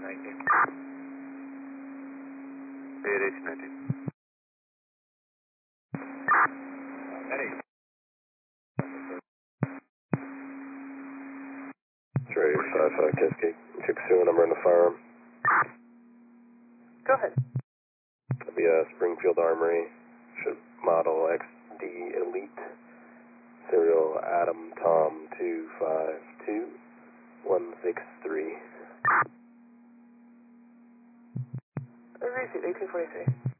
19. Variation 19. Hey. Trey 55 Cascade. Took a number in the firearm. Go ahead. That'll be Springfield Armory. Should model XD Elite. Serial Adam Tom 252163. Receipt 1843.